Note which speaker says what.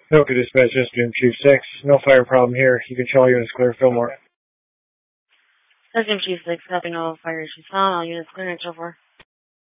Speaker 1: Pelican Dispatch, Stream Chief 6. No fire problem here. You can show all units clear. Fillmore.
Speaker 2: Stream Chief 6, copy, no fire issues found. All units clear and so forth.